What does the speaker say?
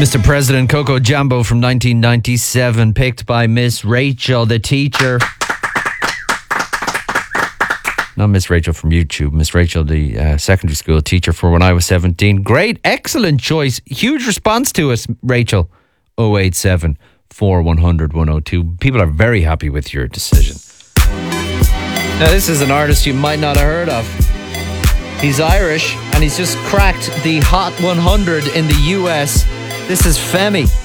Mr. President, Coco Jambo from 1997, picked by Miss Rachel, the teacher. Not Miss Rachel from YouTube, Miss Rachel, the secondary school teacher for when I was 17. Great, excellent choice. Huge response to us, Rachel. 087 4100 102. People are very happy with your decision. Now, this is an artist you might not have heard of. He's Irish and he's just cracked the Hot 100 in the US. This is Femi.